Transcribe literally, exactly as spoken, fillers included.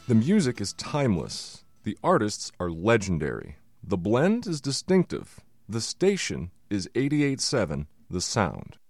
The music is timeless. The artists are legendary. The blend is distinctive. The station is eighty-eight point seven The Sound.